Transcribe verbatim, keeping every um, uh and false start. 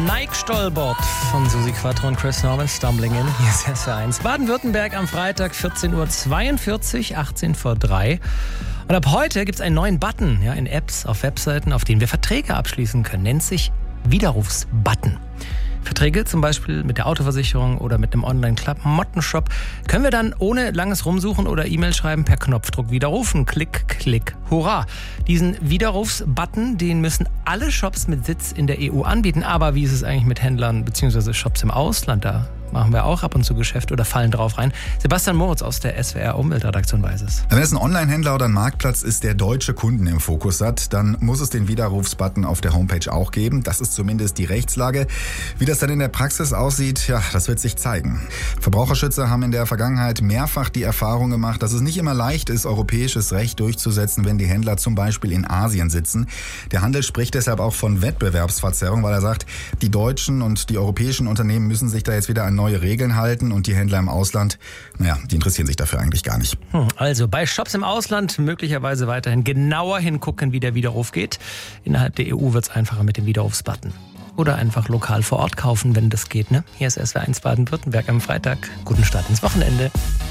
Nike Stolbord von Susi Quattro und Chris Norman, Stumbling In. Hier ist S W R eins. Baden-Württemberg am Freitag, vierzehn Uhr zweiundvierzig, achtzehn vor drei. Und ab heute gibt es einen neuen Button, ja, in Apps, auf Webseiten, auf denen wir Verträge abschließen können. Nennt sich Widerrufsbutton. Verträge zum Beispiel mit der Autoversicherung oder mit einem Online-Klamottenshop können wir dann ohne langes Rumsuchen oder E-Mail schreiben per Knopfdruck widerrufen. Klick, klick, hurra. Diesen Widerrufsbutton, den müssen alle Shops mit Sitz in der E U anbieten. Aber wie ist es eigentlich mit Händlern bzw. Shops im Ausland? Da machen wir auch ab und zu Geschäft oder fallen drauf rein. Sebastian Moritz aus der S W R Umweltredaktion weiß es. Wenn es ein Online-Händler oder ein Marktplatz ist, der deutsche Kunden im Fokus hat, dann muss es den Widerrufsbutton auf der Homepage auch geben. Das ist zumindest die Rechtslage. Wie das dann in der Praxis aussieht, ja, das wird sich zeigen. Verbraucherschützer haben in der Vergangenheit mehrfach die Erfahrung gemacht, dass es nicht immer leicht ist, europäisches Recht durchzusetzen, wenn die Händler zum Beispiel in Asien sitzen. Der Handel spricht deshalb auch von Wettbewerbsverzerrung, weil er sagt, die deutschen und die europäischen Unternehmen müssen sich da jetzt wieder an neue Regeln halten und die Händler im Ausland, naja, die interessieren sich dafür eigentlich gar nicht. Also bei Shops im Ausland möglicherweise weiterhin genauer hingucken, wie der Widerruf geht. Innerhalb der E U wird es einfacher mit dem Widerrufsbutton. Oder einfach lokal vor Ort kaufen, wenn das geht. Ne? Hier ist S W R eins Baden-Württemberg am Freitag. Guten Start ins Wochenende.